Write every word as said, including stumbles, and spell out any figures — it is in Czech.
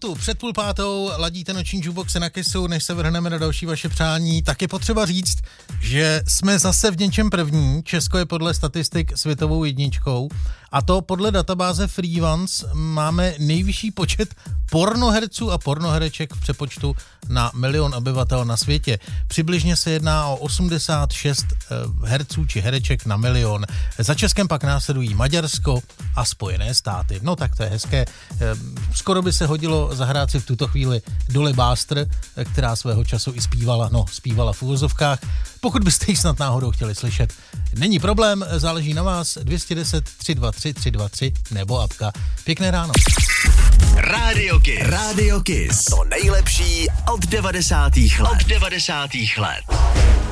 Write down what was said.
sobotu před půl pátou ladíte noční jukebox na Kissu, než se vrhneme na další vaše přání. Tak je potřeba říct, že jsme zase v něčem první. Česko je podle statistik světovou jedničkou a to podle databáze Freevance máme nejvyšší počet pornoherců a pornohereček v přepočtu na milion obyvatel na světě. Přibližně se jedná o osmdesát šest herců či hereček na milion. Za Českem pak následují Maďarsko a Spojené státy. No tak to je hezké. Skoro by se hodilo zahrát si v tuto chvíli Dolly Buster, která svého času i zpívala, no zpívala v uvozovkách. Pokud byste ji snad náhodou chtěli slyšet, není problém, záleží na vás. Dvě stě deset, tři dva tři, tři dva tři nebo apka. Pěkné ráno. Radio Kiss. Radio Kiss. To nejlepší od devadesátých let. Od devadesátých let.